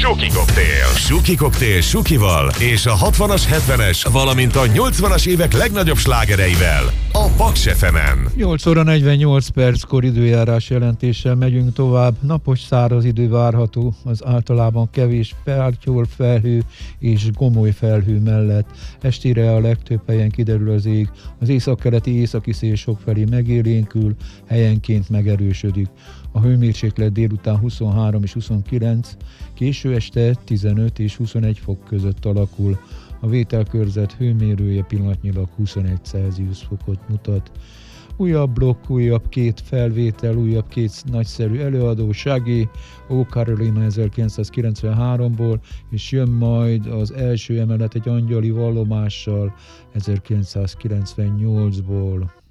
Suki Koktél. Suki Koktél Sukival és a 60-as, 70-es, valamint a 80-as évek legnagyobb slágereivel a Paks FM-en. 8 óra 48 perckor időjárás jelentéssel megyünk tovább. Napos száraz idő várható, az általában kevés pártyol felhő és gomoly felhő mellett. Estére a legtöbb helyen kiderül az ég, az északkeleti északi szél sokfelé megélénkül, helyenként megerősödik. A hőmérséklet délután 23 és 29, késő este 15 és 21 fok között alakul. A vételkörzet hőmérője pillanatnyilag 21 Celsius fokot mutat. Újabb blokk, újabb két felvétel, újabb két nagyszerű előadó, Shaggy, O Carolina 1993-ból, és jön majd az első emelet egy angyali vallomással 1998-ból.